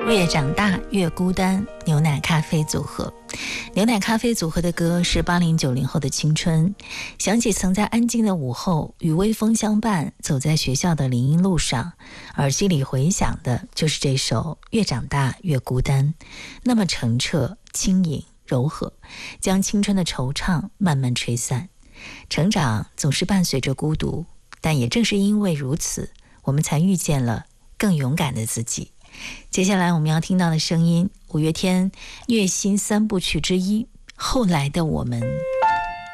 越长大越孤单，牛奶咖啡组合。牛奶咖啡组合的歌是80、90后的青春，想起曾在安静的午后与微风相伴，走在学校的林荫路上，耳机里回响的就是这首越长大越孤单，那么澄澈、轻盈、柔和，将青春的惆怅慢慢吹散。成长总是伴随着孤独，但也正是因为如此，我们才遇见了更勇敢的自己。接下来我们要听到的声音，五月天《虐心三部曲》之一，后来的我们。